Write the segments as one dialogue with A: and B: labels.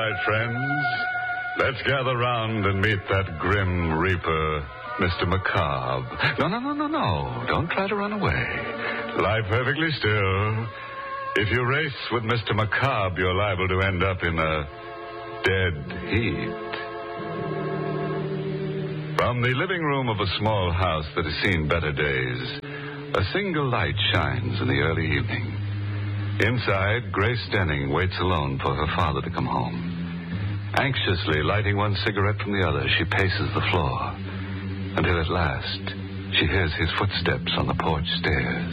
A: my friends. Let's gather round and meet that grim reaper, Mr. Macabre. No. Don't try to run away. Lie perfectly still. If you race with Mr. Macabre, you're liable to end up in a dead heat. From the living room of a small house that has seen better days, a single light shines in the early evening. Inside, Grace Denning waits alone for her father to come home. Anxiously lighting one cigarette from the other, she paces the floor until at last she hears his footsteps on the porch stairs.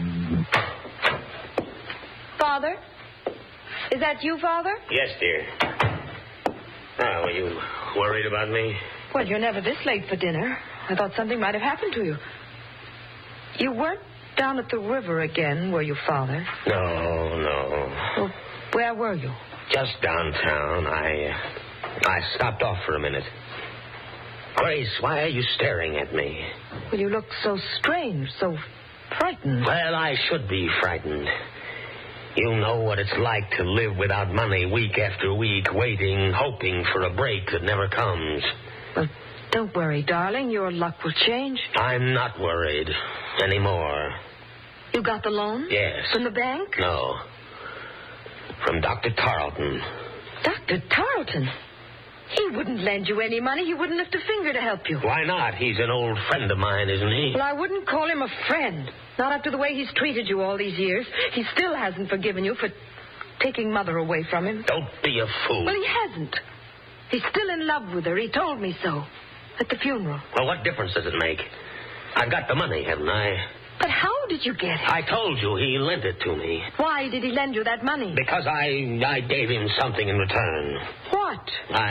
B: Father? Is that you, Father?
C: Yes, dear. Oh, were you worried about me?
B: Well, you're never this late for dinner. I thought something might have happened to you. You weren't down at the river again, were you, Father?
C: No.
B: Well, where were you?
C: Just downtown. I stopped off for a minute. Grace, why are you staring at me?
B: Well, you look so strange, so frightened.
C: Well, I should be frightened. You know what it's like to live without money week after week, waiting, hoping for a break that never comes.
B: Well, don't worry, darling. Your luck will change.
C: I'm not worried anymore.
B: You got the loan?
C: Yes.
B: From the bank?
C: No. From Dr. Tarleton.
B: Dr. Tarleton? He wouldn't lend you any money. He wouldn't lift a finger to help you.
C: Why not? He's an old friend of mine, isn't he?
B: Well, I wouldn't call him a friend. Not after the way he's treated you all these years. He still hasn't forgiven you for taking Mother away from him.
C: Don't be a fool.
B: Well, he hasn't. He's still in love with her. He told me so. At the funeral.
C: Well, what difference does it make? I've got the money, haven't I?
B: But how did you get it?
C: I told you he lent it to me.
B: Why did he lend you that money?
C: Because I gave him something in return.
B: What?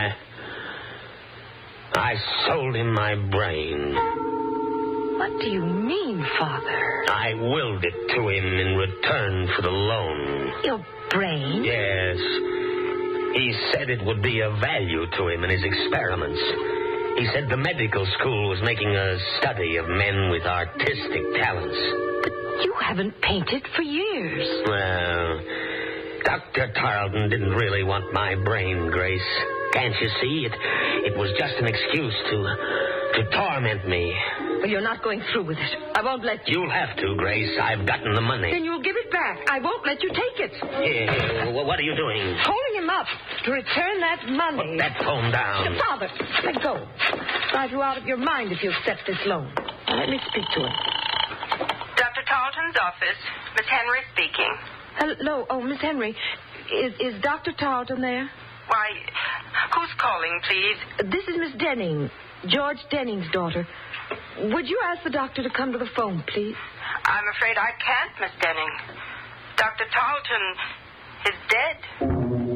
C: I sold him my brain.
B: What do you mean, Father?
C: I willed it to him in return for the loan.
B: Your brain?
C: Yes. He said it would be of value to him in his experiments. He said the medical school was making a study of men with artistic talents.
B: But you haven't painted for years.
C: Well, Dr. Tarleton didn't really want my brain, Grace. Can't you see? It was just an excuse to torment me.
B: Well, you're not going through with it. I won't let you.
C: You'll have to, Grace. I've gotten the money.
B: Then you'll give it back. I won't let you take it.
C: Here, what are you doing?
B: Holding him up to return that money.
C: Put that phone down.
B: Father, let go. Drive you out of your mind if you accept this loan. Now, let me speak to him.
D: Dr. Tarleton's office. Miss Henry speaking.
B: Hello. Oh, Miss Henry. Is Dr. Tarleton there?
D: Why, who's calling, please?
B: This is Miss Denning, George Denning's daughter. Would you ask the doctor to come to the phone, please?
D: I'm afraid I can't, Miss Denning. Dr. Tarleton is dead.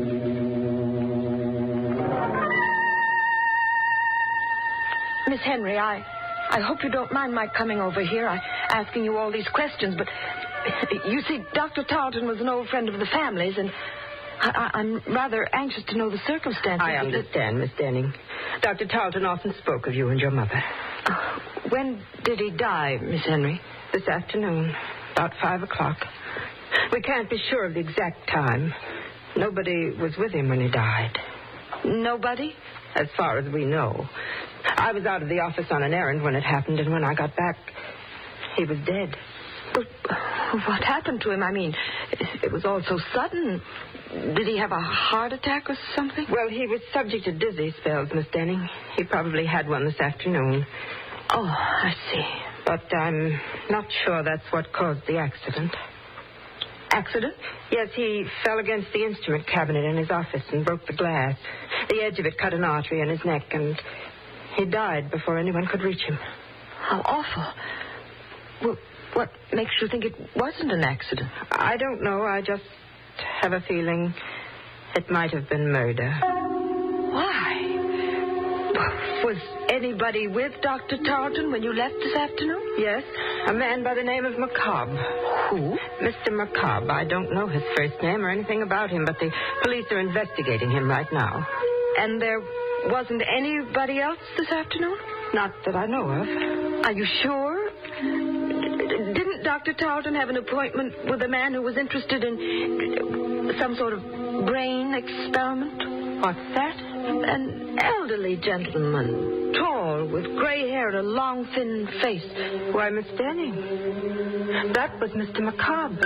B: Miss Henry, I hope you don't mind my coming over here, asking you all these questions, but you see, Dr. Tarleton was an old friend of the family's, and I'm rather anxious to know the circumstances.
E: I understand, Miss Denning. Dr. Tarleton often spoke of you and your mother.
B: When did he die, Miss Henry?
E: This afternoon, about 5 o'clock. We can't be sure of the exact time. Nobody was with him when he died.
B: Nobody?
E: As far as we know. I was out of the office on an errand when it happened, and when I got back, he was dead.
B: But what happened to him? I mean, it was all so sudden. Did he have a heart attack or something?
E: Well, he was subject to dizzy spells, Miss Denning. He probably had one this afternoon.
B: Oh, I see.
E: But I'm not sure that's what caused the accident.
B: Accident?
E: Yes, he fell against the instrument cabinet in his office and broke the glass. The edge of it cut an artery in his neck, and he died before anyone could reach him.
B: How awful. Well, what makes you think it wasn't an accident?
E: I don't know. I just have a feeling it might have been murder.
B: Why? Was anybody with Dr. Tarleton when you left this afternoon?
E: Yes, a man by the name of Macabre.
B: Who?
E: Mr. Macabre. I don't know his first name or anything about him, but the police are investigating him right now.
B: And there wasn't anybody else this afternoon?
E: Not that I know of.
B: Are you sure? Didn't Dr. Tarleton have an appointment with a man who was interested in some sort of brain experiment?
E: What's that?
B: An elderly gentleman, tall, with gray hair and a long, thin face.
E: Why, Miss Denning. That was Mr. McCobb.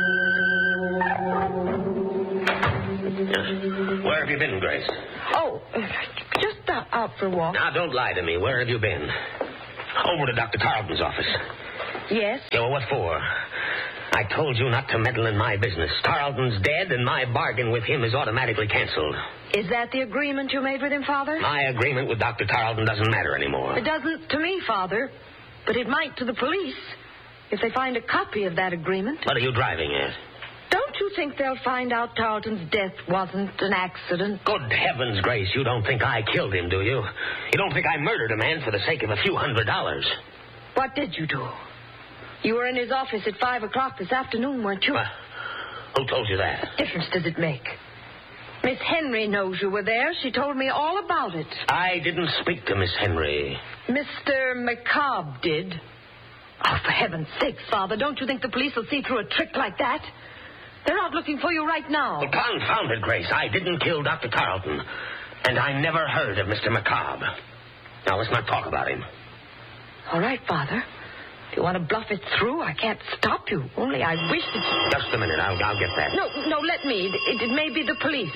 C: Where have you been, Grace?
B: Oh, just out for a walk.
C: Now, don't lie to me. Where have you been? Over to Dr. Tarleton's office.
B: Yes?
C: Yeah, well, what for? I told you not to meddle in my business. Tarleton's dead, and my bargain with him is automatically canceled.
B: Is that the agreement you made with him, Father?
C: My agreement with Dr. Tarleton doesn't matter anymore.
B: It doesn't to me, Father. But it might to the police if they find a copy of that agreement.
C: What are you driving at?
B: Don't you think they'll find out Tarleton's death wasn't an accident?
C: Good heavens, Grace, you don't think I killed him, do you? You don't think I murdered a man for the sake of a few $100s?
B: What did you do? You were in his office at 5 o'clock this afternoon, weren't you?
C: Who told you that?
B: What difference does it make? Miss Henry knows you were there. She told me all about it.
C: I didn't speak to Miss Henry.
B: Mr. McCobb did. Oh, for heaven's sake, Father, don't you think the police will see through a trick like that? They're out looking for you right now.
C: Well, confound it, Grace. I didn't kill Dr. Tarleton. And I never heard of Mr. McCobb. Now, let's not talk about him.
B: All right, Father. If you want to bluff it through, I can't stop you. Only I wish that...
C: Just a minute. I'll get that.
B: No, let me. It may be the police.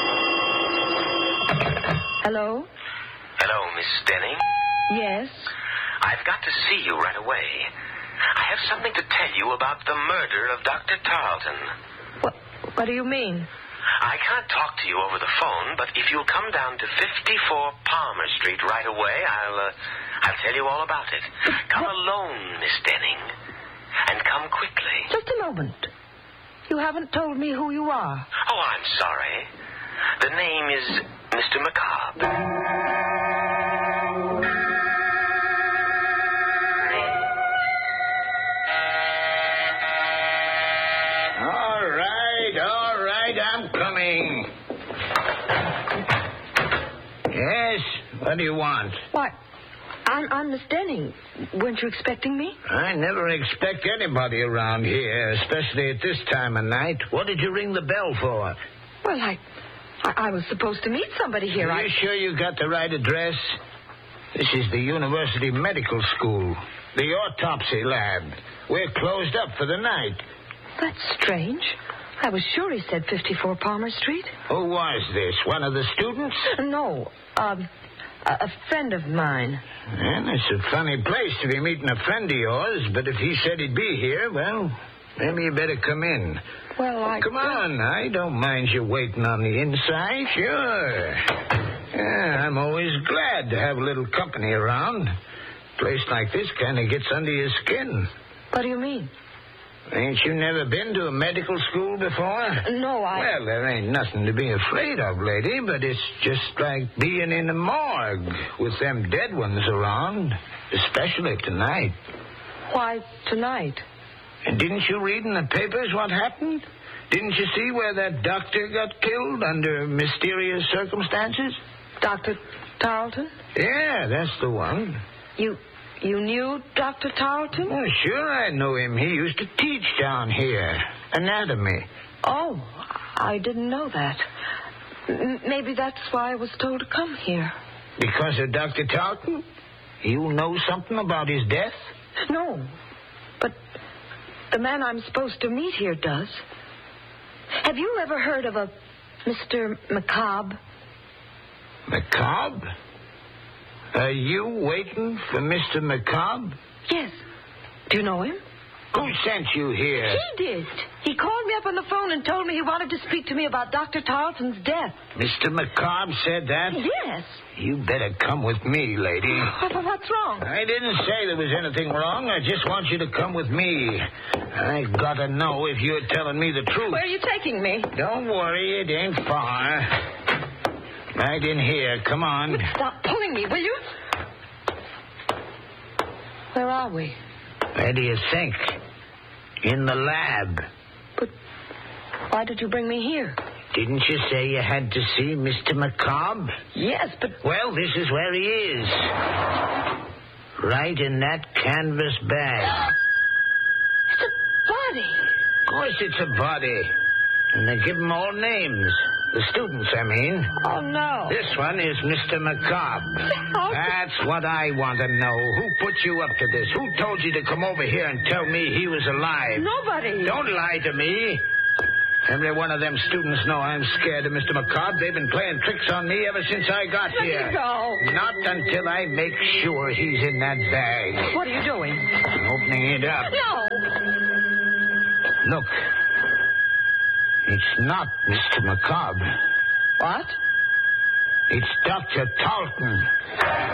B: Hello?
F: Hello, Miss Denning.
B: Yes?
F: I've got to see you right away. I have something to tell you about the murder of Dr. Tarleton.
B: What do you mean?
F: I can't talk to you over the phone, but if you'll come down to 54 Palmer Street right away, I'll tell you all about it. Come alone, Miss Denning. And come quickly.
B: Just a moment. You haven't told me who you are.
F: Oh, I'm sorry. The name is Mr. McCobb.
G: All right, I'm coming. Yes, what do you want?
B: Why, I'm Miss Denning. Weren't you expecting me?
G: I never expect anybody around here, especially at this time of night. What did you ring the bell for?
B: Well, I was supposed to meet somebody here.
G: Are you sure you got the right address? This is the University Medical School, the autopsy lab. We're closed up for the night.
B: That's strange. I was sure he said 54 Palmer Street.
G: Who was this? One of the students?
B: No, a friend of mine.
G: Well, it's a funny place to be meeting a friend of yours, but if he said he'd be here, well, maybe you better come in.
B: Well,
G: Come on, I don't mind you waiting on the inside, sure. Yeah, I'm always glad to have a little company around. A place like this kind of gets under your skin.
B: What do you mean?
G: Ain't you never been to a medical school before?
B: No,
G: Well, there ain't nothing to be afraid of, lady, but it's just like being in a morgue with them dead ones around, especially tonight.
B: Why tonight?
G: And didn't you read in the papers what happened? Didn't you see where that doctor got killed under mysterious circumstances?
B: Dr. Tarleton?
G: Yeah, that's the one.
B: You knew Dr. Tarleton?
G: Oh, sure I know him. He used to teach down here. Anatomy.
B: Oh, I didn't know that. Maybe that's why I was told to come here.
G: Because of Dr. Tarleton? You know something about his death?
B: No, but the man I'm supposed to meet here does. Have you ever heard of a Mr. McCobb?
G: McCobb? Are you waiting for Mr. McCobb?
B: Yes. Do you know him?
G: Who sent you here?
B: He did. He called me up on the phone and told me he wanted to speak to me about Dr. Tarleton's death.
G: Mr. McCobb said that?
B: Yes.
G: You better come with me, lady.
B: What's wrong?
G: I didn't say there was anything wrong. I just want you to come with me. I gotta know if you're telling me the truth.
B: Where are you taking me?
G: Don't worry, it ain't far. Right in here. Come on.
B: Stop pulling me, will you? Where are we?
G: Where do you think? In the lab.
B: But why did you bring me here?
G: Didn't you say you had to see Mr. McCobb?
B: Yes, but...
G: Well, this is where he is. Right in that canvas bag.
B: It's a body.
G: Of course it's a body. And they give them all names. The students, I mean.
B: Oh, no.
G: This one is Mr. McCobb.
B: How-
G: That's what I want to know. Who put you up to this? Who told you to come over here and tell me he was alive?
B: Nobody.
G: Don't lie to me. Every one of them students know I'm scared of Mr. McCobb. They've been playing tricks on me ever since I got
B: Let
G: here.
B: me go.
G: Not until I make sure he's in that bag.
B: What are you doing?
G: I'm opening it up.
B: No.
G: Look. It's not Mr. McCobb.
B: What?
G: It's Dr. Talton.